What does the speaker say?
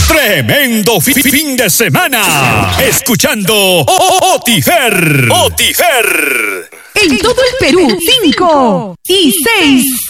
Tremendo fin de semana. Escuchando Otifer. En todo el Perú, 5 y 6.